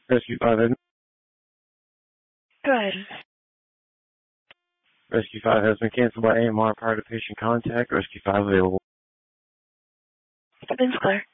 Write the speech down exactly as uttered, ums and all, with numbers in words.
Rescue five, has- Go ahead. Rescue five has been canceled by A M R prior to patient contact. Rescue five available. Vince Claire.